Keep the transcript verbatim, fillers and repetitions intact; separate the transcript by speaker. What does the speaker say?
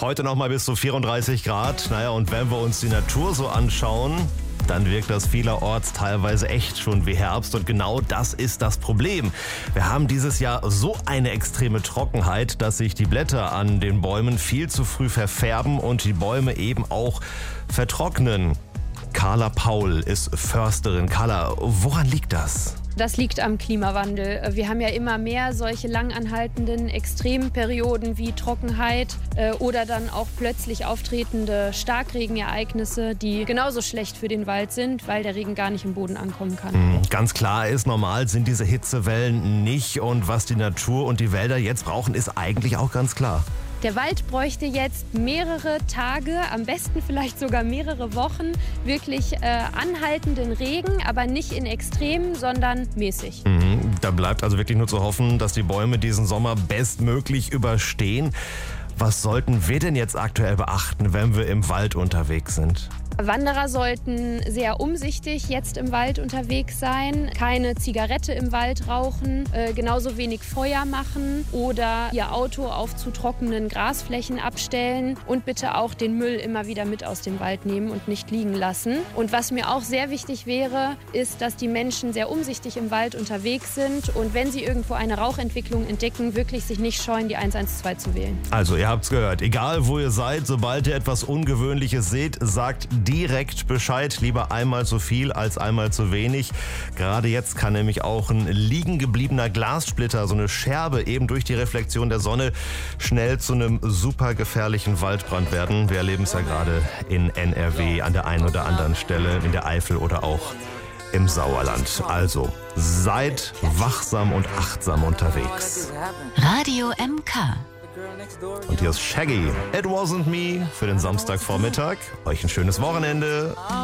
Speaker 1: Heute noch mal bis zu vierunddreißig Grad. Naja, und wenn wir uns die Natur so anschauen, dann wirkt das vielerorts teilweise echt schon wie Herbst. Und genau das ist das Problem. Wir haben dieses Jahr so eine extreme Trockenheit, dass sich die Blätter an den Bäumen viel zu früh verfärben und die Bäume eben auch vertrocknen. Carla Paul ist Försterin. Carla, woran liegt das?
Speaker 2: Das liegt am Klimawandel. Wir haben ja immer mehr solche langanhaltenden Extremperioden wie Trockenheit äh, oder dann auch plötzlich auftretende Starkregenereignisse, die genauso schlecht für den Wald sind, weil der Regen gar nicht im Boden ankommen kann.
Speaker 1: Mhm. Ganz klar ist, normal sind diese Hitzewellen nicht. Und was die Natur und die Wälder jetzt brauchen, ist eigentlich auch ganz klar.
Speaker 2: Der Wald bräuchte jetzt mehrere Tage, am besten vielleicht sogar mehrere Wochen, wirklich äh, anhaltenden Regen, aber nicht in Extremen, sondern mäßig.
Speaker 1: Mhm. Da bleibt also wirklich nur zu hoffen, dass die Bäume diesen Sommer bestmöglich überstehen. Was sollten wir denn jetzt aktuell beachten, wenn wir im Wald unterwegs sind?
Speaker 2: Wanderer sollten sehr umsichtig jetzt im Wald unterwegs sein, keine Zigarette im Wald rauchen, äh, genauso wenig Feuer machen oder ihr Auto auf zu trockenen Grasflächen abstellen und bitte auch den Müll immer wieder mit aus dem Wald nehmen und nicht liegen lassen. Und was mir auch sehr wichtig wäre, ist, dass die Menschen sehr umsichtig im Wald unterwegs sind und wenn sie irgendwo eine Rauchentwicklung entdecken, wirklich sich nicht scheuen, die eins eins zwei zu wählen.
Speaker 1: Also, ihr habt's gehört, egal wo ihr seid, sobald ihr etwas Ungewöhnliches seht, sagt direkt Bescheid, lieber einmal zu viel als einmal zu wenig. Gerade jetzt kann nämlich auch ein liegen gebliebener Glassplitter, so eine Scherbe eben durch die Reflexion der Sonne, schnell zu einem super gefährlichen Waldbrand werden. Wir erleben es ja gerade in N R W an der einen oder anderen Stelle, in der Eifel oder auch im Sauerland. Also seid wachsam und achtsam unterwegs.
Speaker 3: Radio M K.
Speaker 1: Und hier ist Shaggy. It wasn't me für den Samstagvormittag. Euch ein schönes Wochenende.